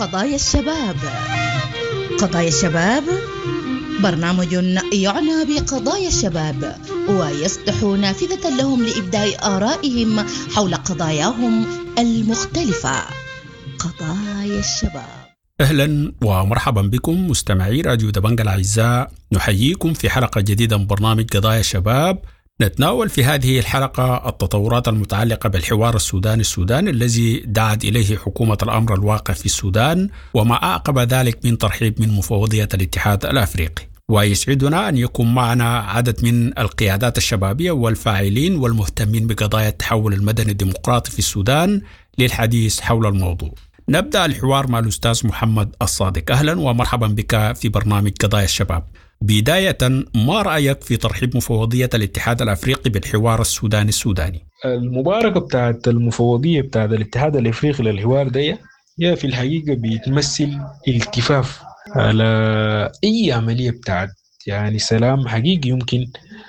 قضايا الشباب. قضايا الشباب برنامج يعنى بقضايا الشباب ويفتح نافذة لهم لإبداء آرائهم حول قضاياهم المختلفة. قضايا الشباب. أهلا ومرحبا بكم مستمعي راديو دبنج الأعزاء، نحييكم في حلقة جديدة من برنامج قضايا الشباب. نتناول في هذه الحلقة التطورات المتعلقة بالحوار السوداني الذي دعت إليه حكومة الأمر الواقع في السودان، وما أعقب ذلك من ترحيب من مفوضية الاتحاد الأفريقي. ويسعدنا أن يكون معنا عدد من القيادات الشبابية والفاعلين والمهتمين بقضايا التحول المدني الديمقراطي في السودان للحديث حول الموضوع. نبدأ الحوار مع الأستاذ محمد الصادق. أهلا ومرحبا بك في برنامج قضايا الشباب. بداية، ما رأيك في ترحيب مفوضية الاتحاد الأفريقي بالحوار السوداني؟ المباركة بتاعت المفوضية بتاعت الاتحاد الأفريقي للحوار ده هي في الحقيقة بتمثل التفاف على أي عملية بتاعت يعني سلام حقيقي يمكن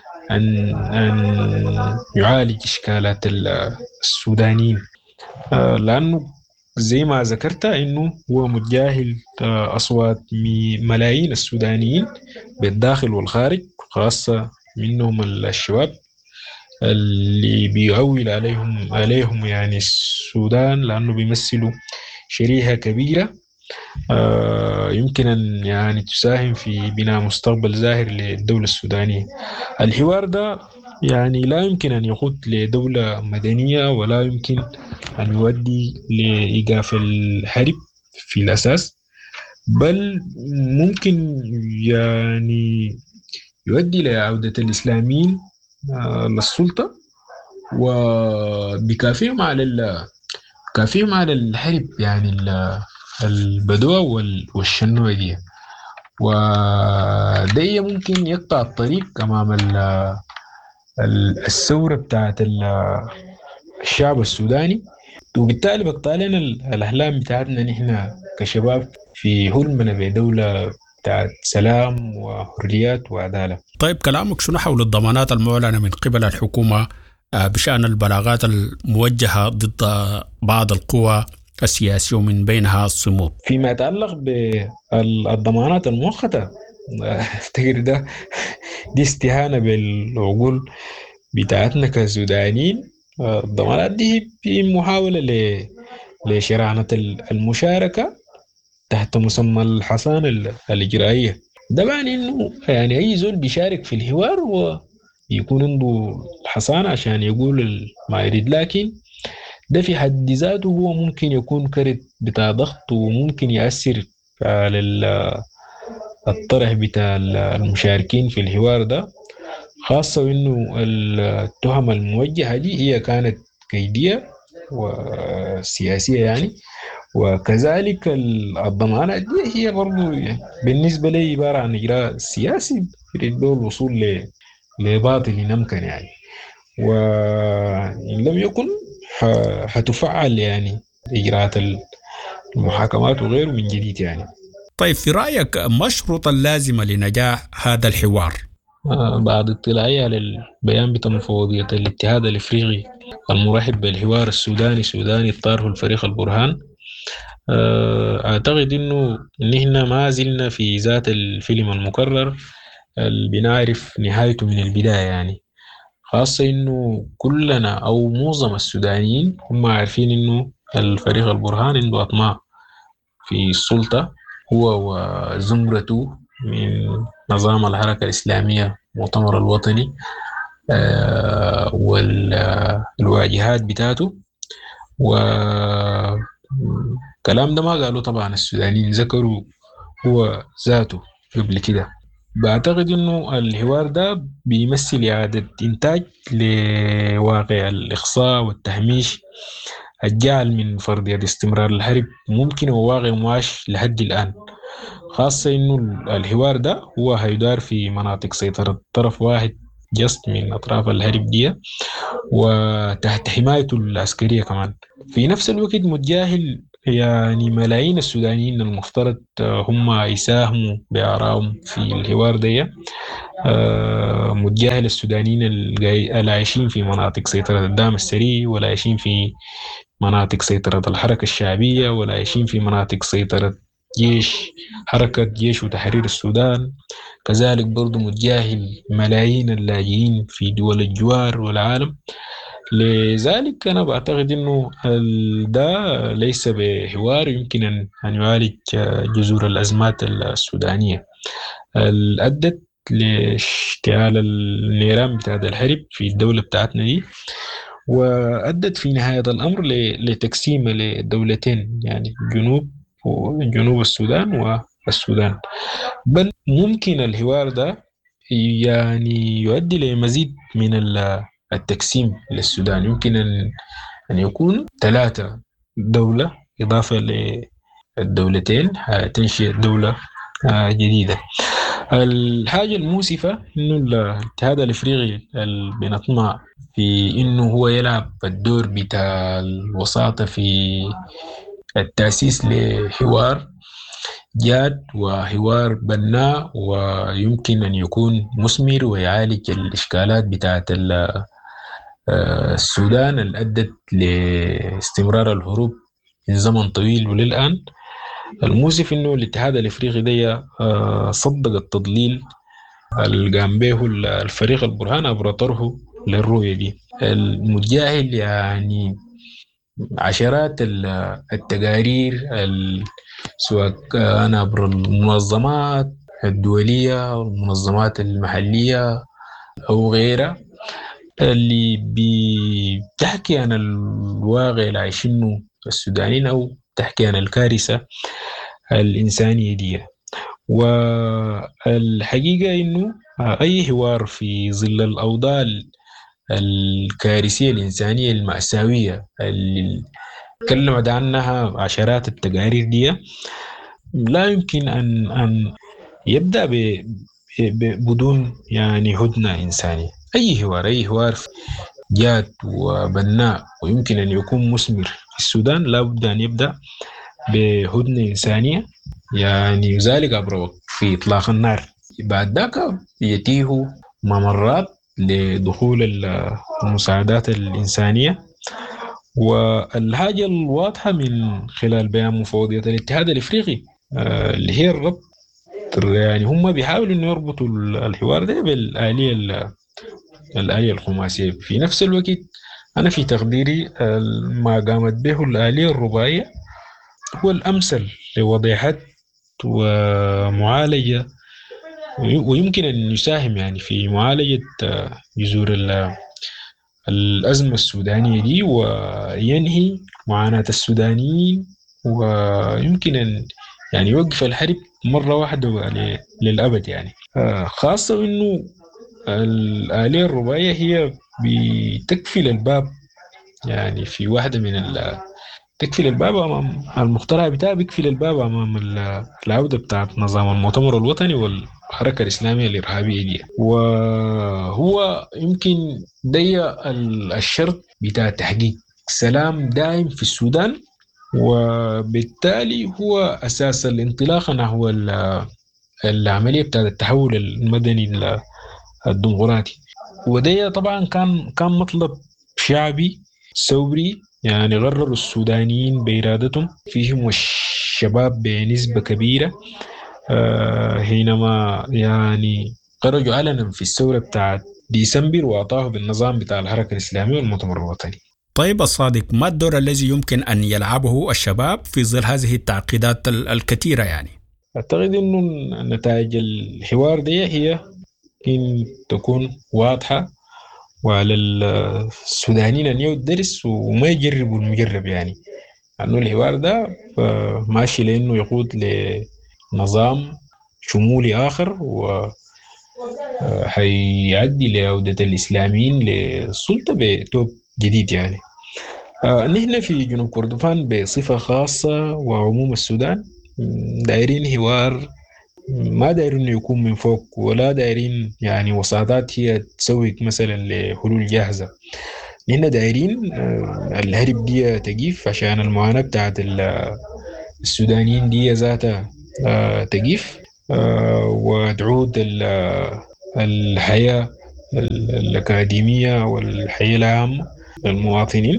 أن يعالج إشكالات السودانيين، لأنه زي ما ذكرت إنه هو متجاهل أصوات ملايين السودانيين بالداخل والخارج، خاصة منهم الشباب اللي بيعول عليهم يعني السودان، لأنه بيمثلوا شريحة كبيرة يمكن أن يعني تساهم في بناء مستقبل زاهر للدولة السودانية. الحوار ده يعني لا يمكن أن يقود لدولة مدنية، ولا يمكن أن يؤدي لإيقاف الحرب في الأساس، بل ممكن يعني يؤدي لعودة الإسلاميين للسلطة وبكافيهم على الحرب يعني البدوة والشنوة دي، وده ممكن يقطع الطريق أمام الثورة بتاعت الشعب السوداني، وبالتالي بقطع لنا الأحلام بتاعتنا نحن كشباب في حلمنا بدولة بتاعت سلام وحريات وعدالة. طيب، كلامك شنو حول الضمانات المعلنة من قبل الحكومة بشأن البلاغات الموجهة ضد بعض القوى السياسية ومن بينها الصمود؟ فيما يتعلق بالضمانات المؤقتة، أفتكر دي استهانة بالعقول بتاعتنا كسودانيين. الضمانات دي في محاولة لشرعنة المشاركة تحت مسمى الحصانة الإجرائية. ده معنى إنه يعني أي زول بيشارك في الحوار ويكون عنده الحصانة عشان يقول ما يريد، لكن ده في حد ذاته هو ممكن يكون كرت بتاع ضغط، وممكن يأثر على الطرح بتاع المشاركين في الحوار ده، خاصة إنه التهم الموجهة دي هي كانت كيدية وسياسية يعني، وكذلك الضمانات دي هي برضو بالنسبة لي عبارة عن إجراء سياسي يريد له الوصول لباطل نمكن يعني، وإن لم يكن حتفعل يعني إجراءات المحاكمات وغيره من جديد يعني. طيب، في رأيك ما الشروط اللازمة لنجاح هذا الحوار؟ بعد اطلاعي على البيان بتاع مفوضية الاتحاد الافريقي المرحب بالحوار السوداني الطاره الفريق البرهان، اعتقد انه نحن ما زلنا في ذات الفيلم المكرر اللي بنعرف نهايته من البداية يعني، خاصة انه كلنا او معظم السودانيين هم عارفين انه الفريق البرهان عنده اطماع في السلطة، هو وزمرته من نظام الحركة الإسلامية المؤتمر الوطني والواجهات بتاعته. والكلام ده ما قالوا طبعا السودانيين، ذكروا هو ذاته قبل كده. بعتقد انه الحوار ده بيمثل إعادة إنتاج لواقع الإخصاء والتهميش الجعل من فرضية استمرار الحرب ممكن وواقع معاش لحد الآن، خاصة إنه الحوار ده هو هيدار في مناطق سيطرة طرف واحد جست من أطراف الحرب دي وتحت حمايته العسكرية كمان، في نفس الوقت متجاهل يعني ملايين السودانيين المفترض هم يساهموا بآرائهم في الحوار ده، متجاهل السودانيين العايشين في مناطق سيطرة الدعم السري، ولا عايشين في مناطق سيطرة الحركة الشعبية، ولا عايشين في مناطق سيطرة حركة جيش وتحرير السودان. كذلك برضو متجاهل ملايين اللاجئين في دول الجوار والعالم. لذلك أنا بعتقد أنه ده ليس بحوار يمكن أن يعالج جذور الأزمات السودانية اللي أدت لاشتعال النيران بتاعت الحرب في الدولة بتاعتنا دي، وأدت في نهاية الأمر لتقسيم لدولتين، يعني جنوب السودان والسودان. بل ممكن الحوار ده يعني يؤدي لمزيد من التقسيم للسودان. يمكن أن يكون 3 دولة إضافة للدولتين تنشئ دولة جديدة. الحاجة المؤسفة إنه الاتحاد الإفريقي اللي بنطمع في إنه هو يلعب الدور بتاع الوساطة في التأسيس لحوار جاد وحوار بناء ويمكن أن يكون مثمر ويعالج الإشكالات بتاعت السودان اللي أدت لاستمرار الهروب من زمن طويل وللآن. المؤسف إنه الاتحاد الإفريقي ده صدق التضليل اللي قام به الفريق البرهان عبر طرحه للرؤية دي، المتجاهل يعني عشرات التقارير سواء كان عبر المنظمات الدولية أو المنظمات المحلية أو غيرها اللي بتحكي عن الواقع اللي عايشينه السودانيين أو تحكي عن الكارثة الإنسانية دي. والحقيقة إنه أي حوار في ظل الأوضاع الكارثية الإنسانية المأساوية اللي تكلمت عنها عشرات التقارير دي لا يمكن أن يبدأ بدون يعني هدنة إنسانية. أي حوار جاد وبناء ويمكن أن يكون مثمر في السودان لا بد أن يبدأ بهدنة إنسانية، يعني ذلك عبر في إطلاق النار. بعد ذاك يتيه ممرات لدخول المساعدات الإنسانية. والحاجة الواضحة من خلال بيان مفوضية الاتحاد الإفريقي اللي هي الربط، يعني هم بيحاولوا إنه يربطوا الحوار ده بالآلية الخماسية. في نفس الوقت أنا في تقديري ما قامت به الآلية الرباعية هو الأمثل لوضع حد ومعالجة، ويمكن أن يساهم يعني في معالجة جذور الأزمة السودانية دي وينهي معاناة السودانيين، ويمكن أن يعني يوقف الحرب مرة واحدة يعني للأبد. يعني خاصة أنه الآلية الرباعية هي بتكفل الباب، يعني في واحدة من تكفل الباب أمام المخترع بتاعها، بيكفل الباب أمام العودة بتاعت نظام المؤتمر الوطني والحركة الإسلامية الإرهابية دي. وهو يمكن دي الشرط بتاع تحقيق سلام دائم في السودان، وبالتالي هو أساس الانطلاقة نحو العملية بتاعت التحول المدني الديمقراطي. وده طبعا كان مطلب شعبي ثوري، يعني غرروا السودانيين بإرادتهم، فيهم الشباب بنسبة كبيرة حينما يعني خرجوا علنا في الثورة بتاعت ديسمبر وأطاحوا بالنظام بتاع الحركة الإسلامية والمؤتمر الوطني. طيب الصادق، ما الدور الذي يمكن أن يلعبه الشباب في ظل هذه التعقيدات الكثيرة؟ يعني أعتقد أنه نتائج الحوار دي هي إن تكون واضحة وعلى السودانيين أن يدرس وما يجربوا المجرب، يعني أنه الحوار ده ماشي لأنه يقود لنظام شمولي آخر وحيعدي لعودة الإسلاميين للسلطة بتوب جديد. يعني نحن في جنوب كردفان بصفة خاصة وعموم السودان دايرين حوار، ما دايرين يكون من فوق، ولا دايرين يعني وساطات هي تسوي مثلا لحلول جاهزة. نحن دايرين الهرب دي تجيف عشان المعاناة بتاعت السودانيين دي ذاتها تجيف، وتعود الحياة الأكاديمية والحياة العامة للمواطنين،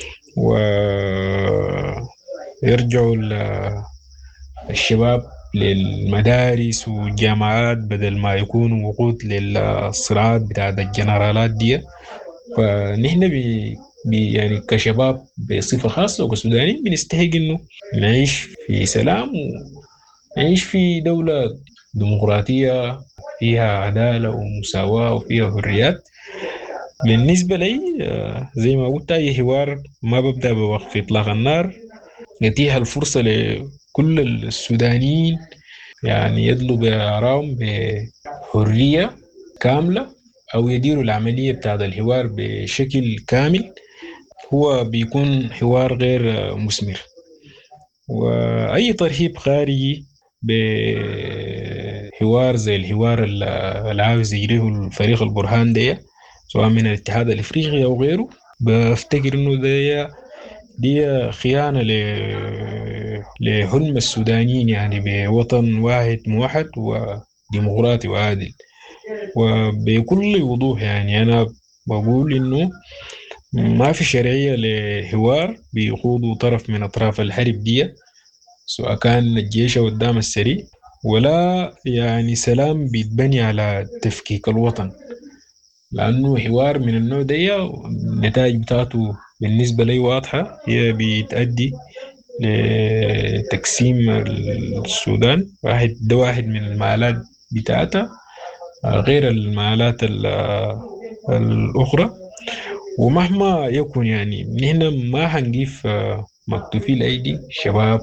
ويرجعوا الشباب للمدارس والجامعات بدل ما يكونوا وقود للصراعات بتاعت الجنرالات دي. فنحن يعني كشباب بصفة خاصة وكسودانيين بنستحق إنه نعيش في سلام ونعيش في دولة ديمقراطية فيها عدالة ومساواة وفيها حريات. بالنسبة لي زي ما قلت، أي حوار ما ببدأ بوقف إطلاق النار، نتيح الفرصة لكل السودانيين يعني يدلوا بآرائهم بحرية كاملة أو يديروا العملية بتاعت الحوار بشكل كامل. هو بيكون حوار غير مثمر، وأي ترهيب خارجي بحوار زي الحوار اللي عاوز يجريه الفريق البرهان ده سواء من الاتحاد الإفريقي أو غيره، بفتكر إنه دي خيانة لحلم السودانيين يعني بوطن واحد موحد وديمقراطي وعادل. وبكل وضوح يعني أنا بقول إنه ما في شرعية لحوار بيخوضوا طرف من أطراف الحرب دي، سواء كان الجيش أو الدعم السريع، ولا يعني سلام بيتبني على تفكيك الوطن. لأنه حوار من النوع ده النتائج بتاعته بالنسبة لي واضحة، هي بتؤدي لتقسيم السودان. ده واحد من المعالات بتاعتها غير المعالات الأخرى. ومهما يكون يعني نحن ما هنجيف مكتوفي الأيدي شباب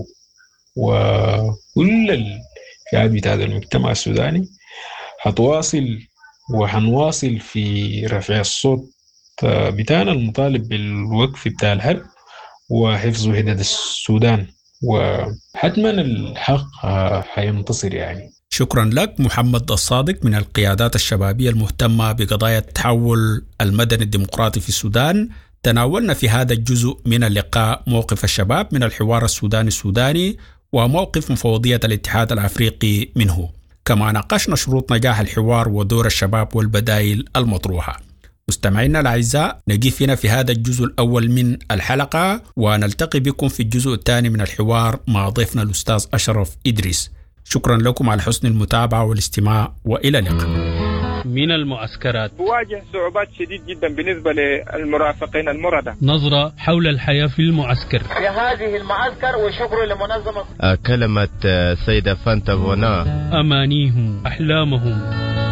وكل الفئات بتاعت المجتمع السوداني هتواصل وهنواصل في رفع الصوت بتاعنا المطالب بالوقف بتاع الحرب وحفظ وحدة السودان، وحتما الحق هينتصر يعني. شكرا لك محمد الصادق من القيادات الشبابية المهتمة بقضايا التحول المدني الديمقراطي في السودان. تناولنا في هذا الجزء من اللقاء موقف الشباب من الحوار السوداني وموقف مفوضية الاتحاد الأفريقي منه. كما ناقشنا شروط نجاح الحوار ودور الشباب والبدائل المطروحة. مستمعينا الأعزاء، نقف هنا في هذا الجزء الأول من الحلقة، ونلتقي بكم في الجزء الثاني من الحوار مع ضيفنا الأستاذ أشرف إدريس. شكرا لكم على حسن المتابعة والاستماع، وإلى اللقاء. من المعسكرات تواجه صعوبات شديد جدا بالنسبة للمرافقين المردة. نظرة حول الحياة في المعسكر. في هذه المعسكر وشكر لمنظمة كلمة سيدة فانتا فونا. أمانيهم أحلامهم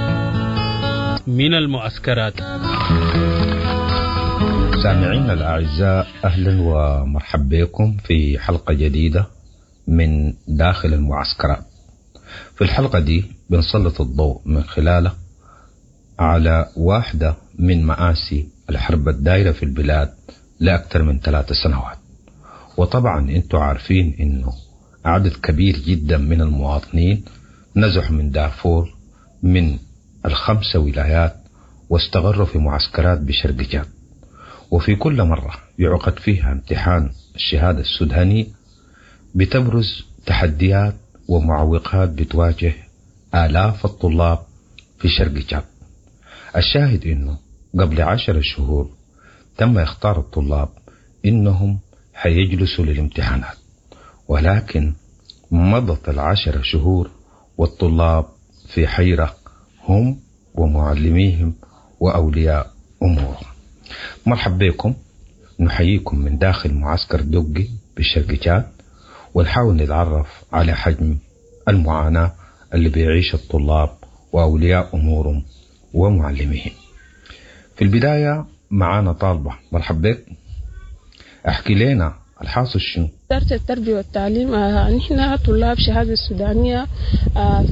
من المعسكرات. سامعين الأعزاء، أهلا ومرحبا بكم في حلقة جديدة من داخل المعسكرات. في الحلقة دي بنسلط الضوء من خلاله على واحدة من مآسي الحرب الدائرة في البلاد لأكثر من 3 سنوات. وطبعا انتوا عارفين انه عدد كبير جدا من المواطنين نزحوا من دارفور من 5 ولايات واستقروا في معسكرات بشرق جاد، وفي كل مرة يعقد فيها امتحان الشهادة السوداني بتبرز تحديات ومعوقات بتواجه آلاف الطلاب في شرق جاد. الشاهد انه قبل 10 شهور تم اختار الطلاب انهم حيجلسوا للامتحانات، ولكن مضت 10 شهور والطلاب في حيرة هم ومعلميهم وأولياء أمورهم. مرحبا بكم، نحييكم من داخل معسكر دقي بالشرق جاد، ونحاول نتعرف على حجم المعاناة اللي بيعيش الطلاب وأولياء أمورهم ومعلميهم. في البداية معانا طالبة. مرحبا بك، احكي لنا الحاصل شنو؟ وزارة التربية والتعليم نحن طلاب شهادة السودانية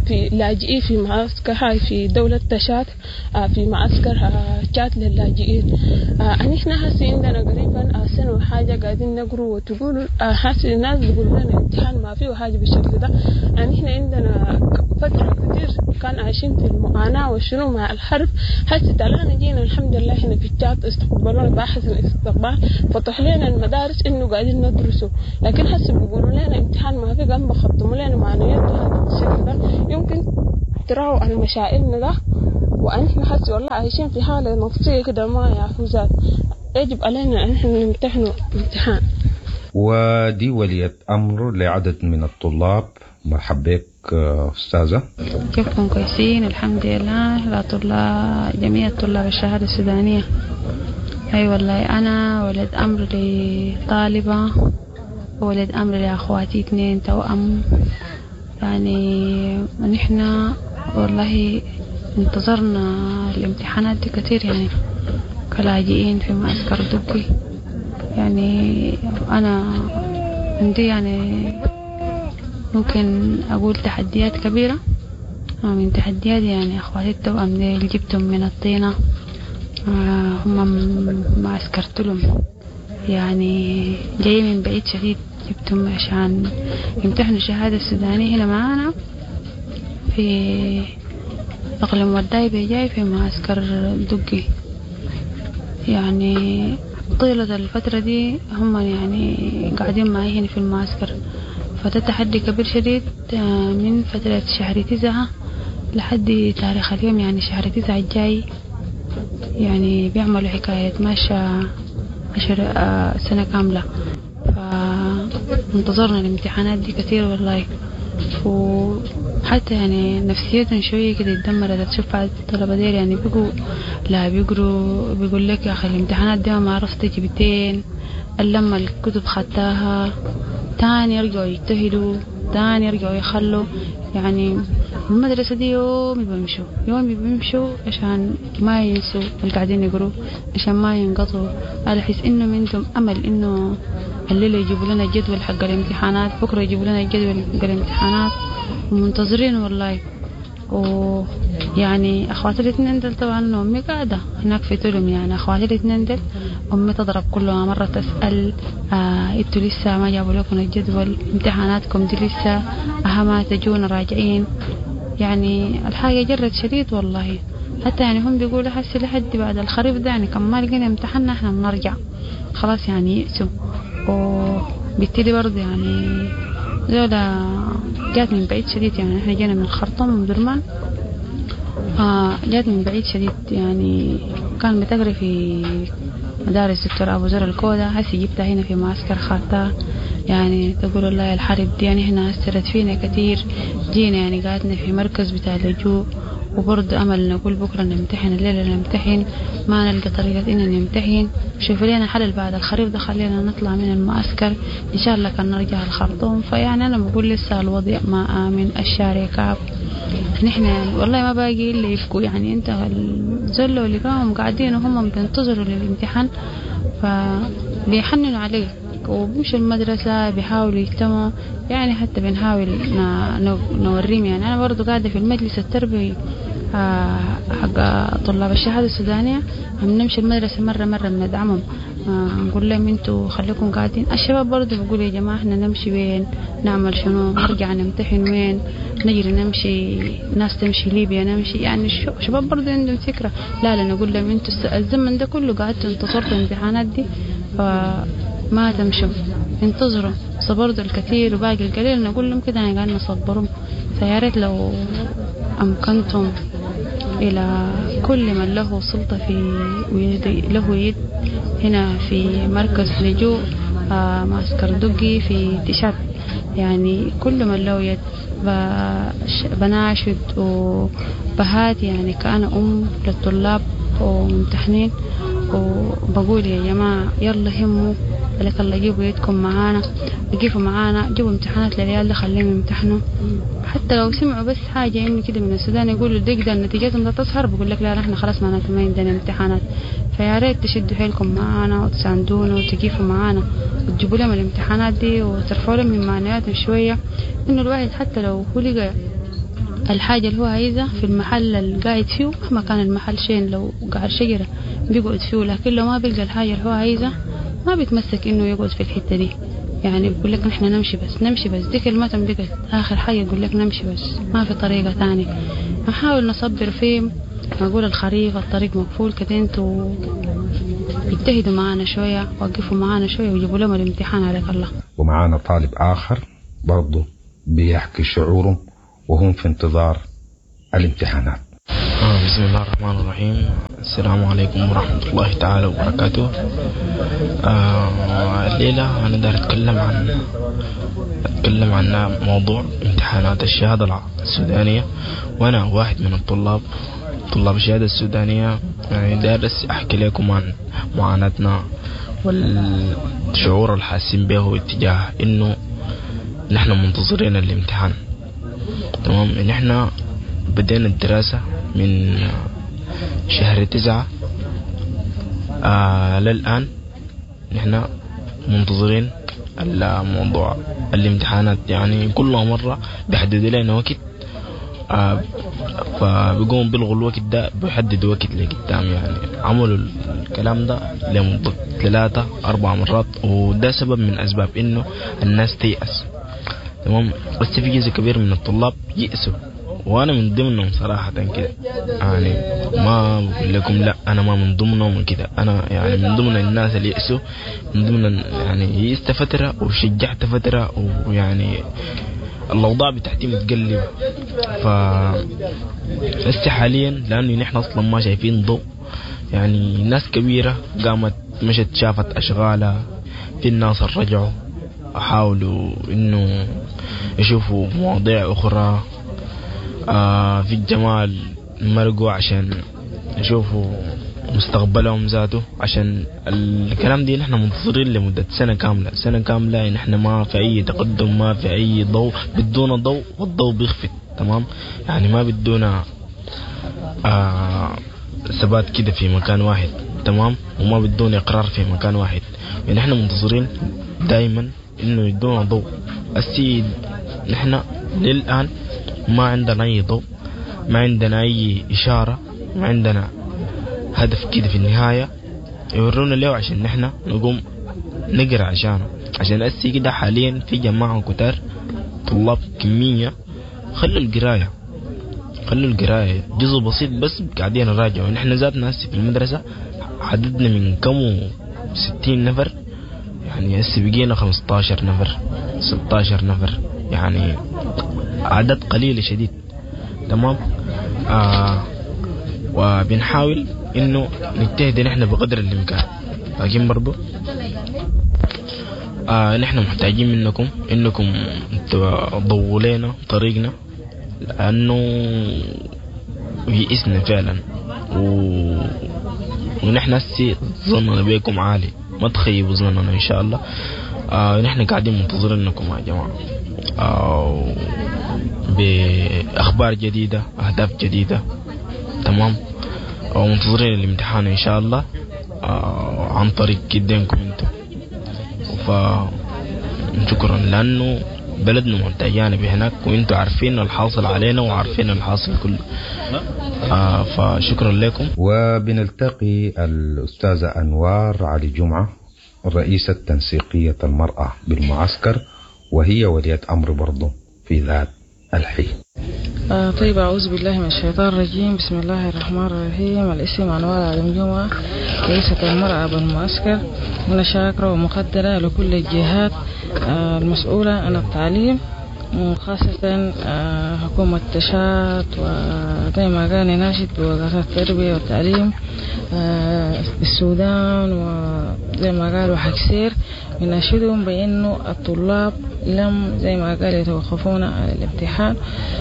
في لاجئين في معسكر هاي في دولة تشاد، في معسكر تشاد للاجئين. احنا هسه عندنا قريبا سنة وحاجة قاعدين نقروا وتقولوا هسه الناس بيقولوا لنا امتحان ما فيه حاجة بالشكل ده. يعني احنا عندنا فترة كتير كان عايشين في المعاناة والشنو مع الحرب. هسه طلعنا جينا الحمد لله هنا في تشاد استقبلونا بأحسن استقبال، فتح لنا المدارس انه قاعدين ندرسوا. لكن هسه بيقولوا لنا امتحان ما فيه، قام بخطموا لنا معنويات هذا الشكل ده. يمكن تراوا عن مشاعرنا ده، وأنحنا هسه والله عايشين في حالة نفسية كده ما يعرفوزات. يجب علينا أن احنا نمتحنوا امتحان. ودي ولية أمر لعدد من الطلاب. مرحبا بك أستاذة. كيفكم؟ كويسين الحمد لله. جميع الطلاب الشهادة السودانية. أي والله أنا ولد أمر لطالبة وولد أمر لأخواتي 2 توأم. يعني نحن والله انتظرنا الامتحانات دي كتير، يعني كلاجئين في معسكر دقي. يعني أنا عندي يعني ممكن أقول تحديات كبيرة. من تحديات يعني أخواتي التوأم دي اللي جبتهم من الطينة، هم ما عسكرتلهم، يعني جاي من بعيد شديد، جبتهم عشان يمتحنوا الشهادة السودانية هنا معانا في أقليم وداي بيجاي في معسكر دقي. يعني طيلة الفترة دي هم يعني قاعدين معي هنا في المعسكر، فده تحدي كبير شديد من فترة شهر 9 لحد تاريخ اليوم. يعني شهر 9 الجاي يعني بيعملوا حكاية ماشى 10 سنة كاملة. فانتظرنا الامتحانات دي كتير والله، وحتى يعني نفسيتهم شوية كده اتدمرت. تشوف الطلبة دير يعني لا بيقروا بيقول لك يا أخي الامتحانات دي ما عرفت جبتين، لما الكتب خدتها تاني يرجعوا يجتهدوا، تاني يرجعوا يخلوا. يعني المدرسة دي يوم بيمشوا عشان ما ينسوا اللي قاعدين يقروا، عشان ما ينقطعوا. على حس إنه عندهم أمل إنه الليلة يجيبوا لنا الجدول حق الامتحانات، بكرة يجيبوا لنا الجدول حق الامتحانات، ومنتظرين والله. ويعني أخواتي الاثنين دل طبعا أمي قاعدة هناك في تلم. يعني أخواتي الاثنين دل أمي تضرب كل مرة تسأل انتوا لسه ما جابوا لكم الجدول، امتحاناتكم دي لسه ما تجون راجعين. يعني الحاجة جرت شديد والله. حتى يعني هم بيقولوا حسي لحد بعد الخريف ده يعني كم ما لقينا امتحاننا احنا بنرجع خلاص، يعني يأسوا. وبالتالي برضه يعني زولا جات من بعيد شديد. يعني احنا جينا من الخرطوم من درمان، جات من بعيد شديد. يعني كان بتقري في مدارس دكتور أبو زر الكودة، هسي جبتها هنا في معسكر خارطة. يعني تقول الله الحرب دي يعني هنا أثرت فينا كتير. جينا يعني قاعدنا في مركز بتاع اللجوء، وبرضه أمل نقول بكرة نمتحن، الليلة نمتحن، ما نلقى طريقة إن نمتحن. شوفوا لنا حل بعد الخريف ده، خلينا نطلع من المعسكر إن شاء الله كان نرجع الخرطوم. فيعني أنا بقول لسه الوضع ما آمن، الشارع كعب. نحن والله ما باقي إلا يفكوا. يعني أنت الزلة اللي كانوا قاعدين وهم بينتظروا للامتحان فبيحننوا عليه، وبمشوا المدرسة بيحاولوا يجتمعوا. يعني حتى بنحاول نوريهم. يعني أنا برضو قاعدة في المجلس التربوي حق طلاب الشهادة السودانية، نمشي المدرسة مرة بندعمهم، نقول لهم انتوا خليكم قاعدين. الشباب برضو بيقول يا جماعة احنا نمشي وين، نعمل شنو، نرجع نمتحن وين، نجري نمشي، ناس تمشي ليبيا نمشي. يعني الشباب برضو عندهم فكرة. لا نقول لهم انتوا الزمن ده كله قاعدتوا انتصرتوا الامتحانات دي، ما تمشوا، انتظروا. صبروا الكثير وباقي القليل نقول لهم كده أنا قاعد نصبرهم. فياريت لو أمكنتم إلى كل من له سلطة له يد هنا في مركز لجوء معسكر دقي في تشاد، يعني كل من له يد بناشد وبهات. يعني كأنا للطلاب وممتحنين، وبقول يا جماعة يلا هموا لك الله، جيبوا يدكم معانا، يقفوا معانا، جيبوا امتحانات للعيال ده خليهم يمتحنوا. حتى لو سمعوا بس حاجة يعني كده من السودان يقولوا دقيقة نتيجتهم لا تظهر، بقول لك لا احنا خلاص ما عندنا امتحانات. فيا ريت تشدوا حيلكم معانا وتساندونا وتقفوا معانا وتجيبوا لهم الامتحانات دي وترفعوا لهم من معنوياتهم شوية. انه الواحد حتى لو هو لقى الحاجة اللي هو عايزها في المحل اللي قاعد فيه، مهما كان المحل شين، لو قاعد شجرة بيقعد فيه، لكن لو ما بيلقى الحاجة اللي هو عايزها ما بيتمسك إنه يقعد في الحتة دي. يعني بيقول لك نحن نمشي بس دي كلمة بقت آخر حاجة، يقول لك نمشي بس، ما في طريقة تانية. نحاول نصبر فيه، نقول الخريف الطريق مقفول كده، انتوا يجتهدوا معانا شوية، وقفوا معانا شوية ويجيبوا لهم الامتحان عليك الله. ومعانا طالب آخر برضو بيحكي شعوره وهم في انتظار الامتحانات. بسم الله الرحمن الرحيم. السلام عليكم ورحمة الله تعالى وبركاته. الليلة أنا داير أتكلم عن موضوع امتحانات الشهادة السودانية، وأنا واحد من طلاب الشهادة السودانية. يعني دارس أحكي لكم عن معاناتنا والشعور الحاسين به اتجاه إنه نحن منتظرين الامتحان. تمام. نحن بدينا الدراسة من شهر 9 للآن، نحن منتظرين الموضوع الامتحانات. يعني كل مرة بيحددوا لنا وقت، فبيقوم بيلغوا الوقت ده، بيحددوا وقت لقدام. يعني عملوا الكلام ده لمدة 3-4 مرات، وده سبب من أسباب إنه الناس تيأس. تمام. بس في جزء كبير من الطلاب يأسوا، وانا من ضمنهم صراحة كده. يعني ما بقول لكم لا، انا ما من ضمنهم كده، انا يعني من ضمن الناس اللي يأسوا، من ضمن يعني يأست فترة وشجعت فترة، ويعني الاوضاع بتاعتي متقلبة. هسه حاليا لانه نحن اصلا ما شايفين ضوء، يعني ناس كبيرة قامت مشت شافت اشغالها، في الناس رجعوا حاولوا انه يشوفوا مواضيع اخرى، في الجمال مرقوا عشان يشوفوا مستقبلهم ذاته. عشان الكلام دي نحن منتظرين لمدة سنة كاملة نحن ما في أي تقدم، ما في أي ضوء، بدون ضوء والضوء بيخفت. تمام. يعني ما بدونا ثبات كده في مكان واحد. تمام. وما بدون إقرار في مكان واحد. يعني نحن منتظرين دائما إنه يدونا ضوء. السيد نحن للآن ما عندنا أي ضوء، ما عندنا أي إشارة، ما عندنا هدف كده في النهاية يورونا له عشان نحن نقوم نقرأ عشانه. عشان أسي كده حاليا في جماعة كتار طلاب كمية خلوا القراية جزء بسيط بس قاعدين نراجعوا. نحن ذاتنا أسي في المدرسة عددنا من كم 60 نفر، يعني أسي بقينا 15 نفر 16 نفر، يعني عدد قليل شديد. تمام. وبنحاول انه نجتهد نحن بقدر الامكان، لكن برضو نحن محتاجين منكم انكم تضووا لنا طريقنا، لانه يئسنا فعلا. ونحن هسي ظننا بيكم عالي، ما تخيبوا ظننا ان شاء الله. نحن قاعدين منتظرينكم يا جماعة، بأخبار جديدة، أهداف جديدة. تمام. ومنتظرين الامتحان إن شاء الله عن طريق جدينكم انتم. فشكرا، لأنه بلدنا محتاجانا بهناك، وانتم عارفين الحاصل علينا وعارفين الحاصل كله. فشكرا لكم. وبنلتقي الأستاذة أنوار علي جمعة، رئيسة تنسيقية المرأة بالمعسكر، وهي ولية أمر برضو في ذات الحين. طيب، أعوذ بالله من الشيطان الرجيم. بسم الله الرحمن الرحيم. الاسم أنوار علي جمعة، رئيسة المرأة بالمعسكر. أنا شاكرة ومقدرة لكل الجهات المسؤولة عن التعليم، وخاصة حكومة تشات، وزي ما قال ناشد بوزارة التربية والتعليم بالسودان، وزي ما قالوا حكسير بناشدهم بأنه الطلاب لم زي ما قال يتوقفون على الامتحان،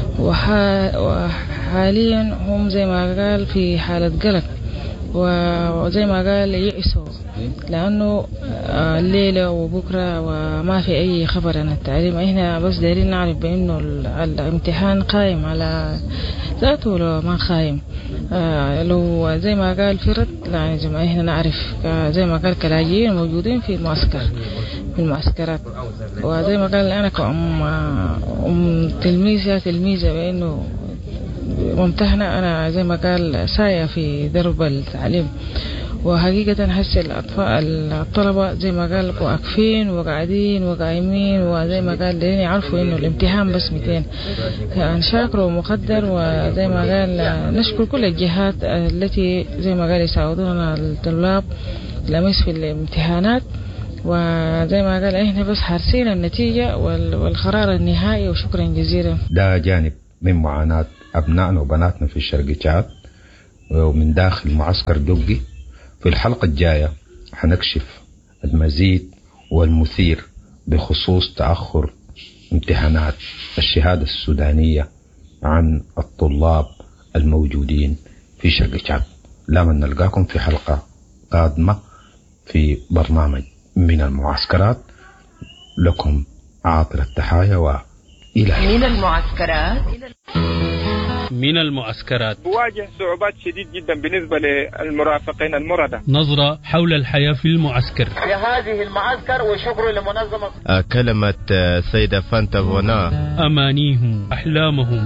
وحاليا هم زي ما قال في حالة قلق، وزي ما قال يئسوا لأنه الليلة وبكرة وما في أي خبر عن التعليم. إحنا بس دايرين نعرف بأنه الامتحان قائم على ذاته ولا ما قائم. لو زي ما قال فرد لازم إحنا نعرف، زي ما قال كلاجئين موجودين في المعسكر في المعسكرات. وزي ما قال أنا كأم تلميذة بأنه ممتهنة. أنا زي ما قال ساية في درب التعليم، وحقيقة هسه الطلبة زي ما قال واقفين وقاعدين وقايمين، وزي ما قال لين يعرفوا إنه الامتحان بس 200. يعني شاكر ومقدر، وزي ما قال نشكر كل الجهات التي زي ما قال يساعدونا الطلاب لمس في الامتحانات، وزي ما قال احنا بس حارسين النتيجة والقرار النهائي، وشكرا جزيلا. ده جانب من معاناة أبنائنا وبناتنا في الشرق تشاد ومن داخل معسكر دوقي. في الحلقة الجاية حنكشف المزيد والمثير بخصوص تأخر امتحانات الشهادة السودانية عن الطلاب الموجودين في شرق تشاد. لما نلقاكم في حلقة قادمة في برنامج من المعسكرات. لكم عاطر التحايا وإلى من المعسكرات. من المعسكرات بواجه صعوبات شديد جدا بالنسبة للمرافقين المردة. نظرة حول الحياة في المعسكر. في هذه المعسكر وشكر لمنظمة كلمة سيدة فانتافونا. أمانيهم أحلامهم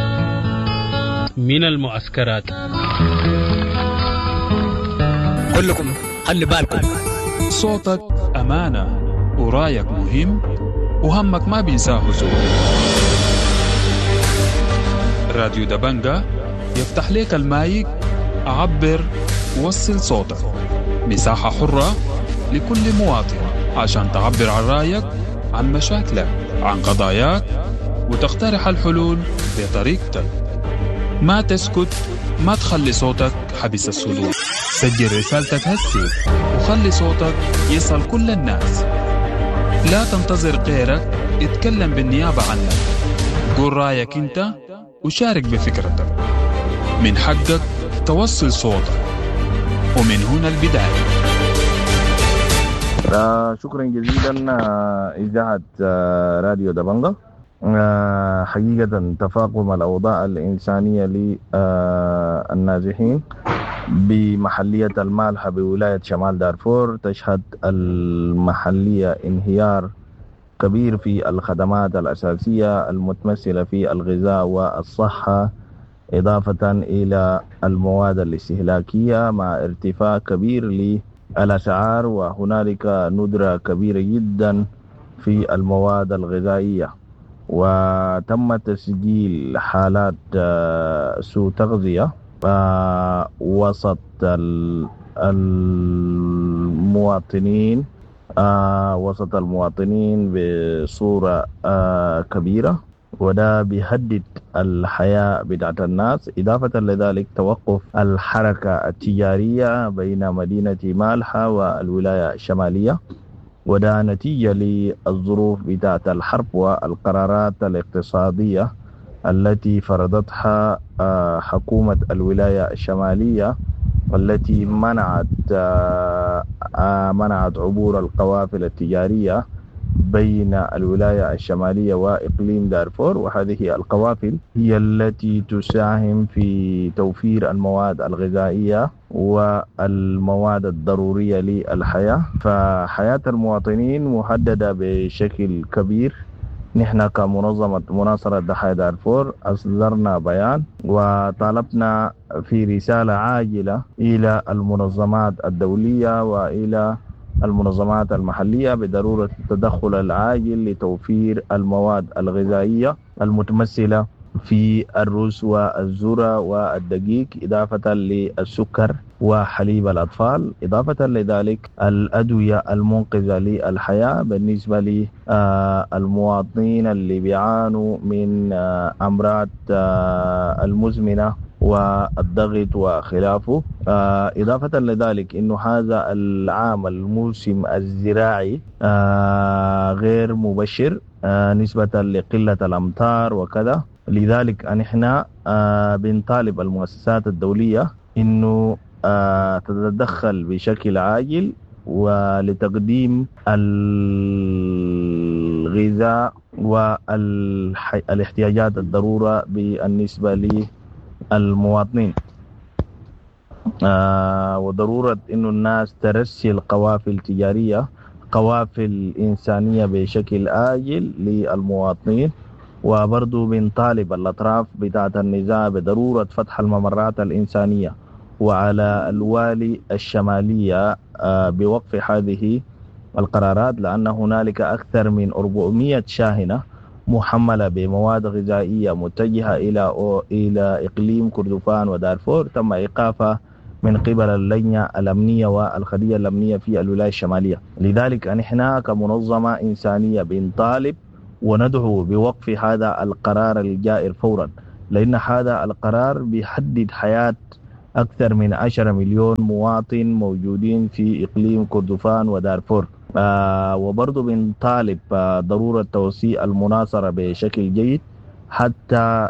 من المعسكرات. كلكم خلي بالكم، صوتك أمانة ورايك مهم وهمك ما بينساه زول. راديو دبنجة يفتح لك المايك، عبر وصل صوتك، مساحة حرة لكل مواطن عشان تعبر عن رأيك، عن مشاكلك، عن قضاياك، وتقترح الحلول بطريقتك. ما تسكت، ما تخلي صوتك حبس الصدور. سجل رسالتك هسي وخلي صوتك يصل كل الناس. لا تنتظر غيرك يتكلم بالنيابة عنك. قول رأيك انت وشارك بفكرتك. من حقك توصل صوتك، ومن هنا البداية. شكرا جزيلا إذاعة راديو دبنجة. حقيقة تفاقم الأوضاع الإنسانية للنازحين بمحلية المالحة بولاية شمال دارفور تشهد المحلية انهيار كبير في الخدمات الأساسية المتمثلة في الغذاء والصحة، إضافة إلى المواد الاستهلاكية، مع ارتفاع كبير للأسعار، وهنالك ندرة كبيرة جدا في المواد الغذائية. وتم تسجيل حالات سوء تغذية وسط المواطنين بصورة كبيرة، وده بيهدد الحياة بتاعت الناس. إضافة لذلك توقف الحركة التجارية بين مدينة مالحة والولاية الشمالية، وده نتيجة للظروف بتاعت الحرب والقرارات الاقتصادية التي فرضتها حكومة الولاية الشمالية، والتي منعت عبور القوافل التجارية بين الولاية الشمالية وإقليم دارفور. وهذه القوافل هي التي تساهم في توفير المواد الغذائية والمواد الضرورية للحياة. فحياة المواطنين مهددة بشكل كبير. نحن كمنظمة مناصرة ضحايا دارفور أصدرنا بيان وطالبنا في رسالة عاجلة إلى المنظمات الدولية وإلى المنظمات المحلية بضرورة التدخل العاجل لتوفير المواد الغذائية المتمثلة في الرز والذرة والدقيق، إضافة للسكر وحليب الأطفال، إضافة لذلك الأدوية المنقذة للحياة بالنسبة للمواطنين اللي بيعانوا من أمراض المزمنة والضغط وخلافه. إضافة لذلك إنه هذا العام الموسم الزراعي غير مبشر نسبة لقلة الأمطار وكذا. لذلك نحن بنطالب المؤسسات الدولية إنه تتدخل بشكل عاجل ولتقديم الغذاء والاحتياجات الضرورة بالنسبة للمواطنين، وضرورة إنه الناس ترسل قوافل تجارية، قوافل إنسانية بشكل آجل للمواطنين، وبرضو بنطالب الأطراف بتاعة النزاع بضرورة فتح الممرات الإنسانية، وعلى الوالي الشمالية بوقف هذه القرارات، لأن هنالك أكثر من 400 شاحنة محملة بمواد غذائية متجهة إلى إقليم كردفان ودارفور تم إيقافها من قبل اللجنة الأمنية والخلية الأمنية في الولاية الشمالية. لذلك نحن كمنظمة إنسانية بنطالب وندعو بوقف هذا القرار الجائر فورا، لأن هذا القرار بيحدد حياة أكثر من 10 مليون مواطن موجودين في إقليم كردفان ودارفور. وبرضو بنطالب ضرورة توسيع المناصرة بشكل جيد حتى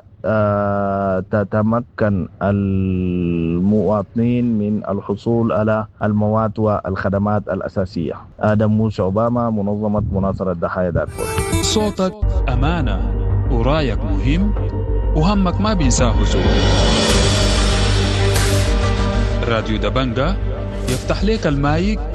تتمكن المواطنين من الحصول على المواد والخدمات الأساسية. آدم موسى أوباما، منظمة مناصرة ضحايا دارفور. صوتك أمانة ورايك مهم وهمك ما بيساه زور. راديو دبنجة يفتح لك المايك